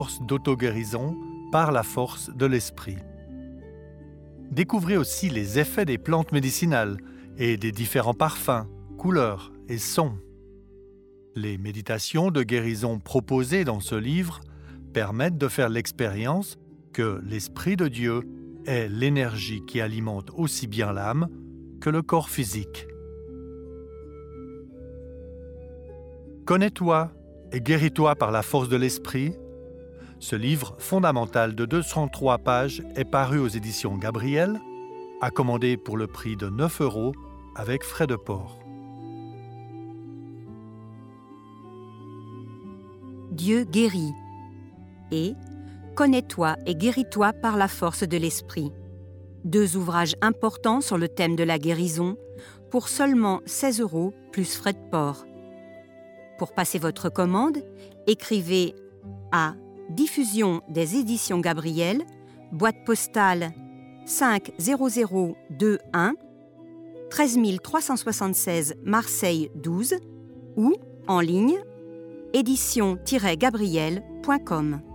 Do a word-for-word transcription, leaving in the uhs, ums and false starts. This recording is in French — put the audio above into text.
force d'auto-guérison par la force de l'esprit. Découvrez aussi les effets des plantes médicinales et des différents parfums, couleurs et sons. Les méditations de guérison proposées dans ce livre permettent de faire l'expérience que l'Esprit de Dieu est l'énergie qui alimente aussi bien l'âme que le corps physique. Connais-toi et guéris-toi par la force de l'Esprit. Ce livre fondamental de deux cent trois pages est paru aux éditions Gabriel, à commander pour le prix de neuf euros avec frais de port. Dieu guérit et Connais-toi et guéris-toi par la force de l'esprit. Deux ouvrages importants sur le thème de la guérison pour seulement seize euros plus frais de port. Pour passer votre commande, écrivez à Diffusion des éditions Gabriel, boîte postale cinq zéro zéro deux un, treize trois cent soixante-seize Marseille douze ou en ligne édition tiret gabriel point com.